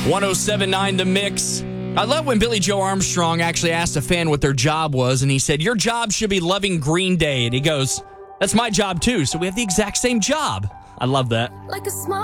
107.9 The Mix. I love when Billy Joe Armstrong actually asked a fan what their job was, and he said, your job should be loving Green Day. And he goes, that's my job too, so we have the exact same job. I love that. Like a small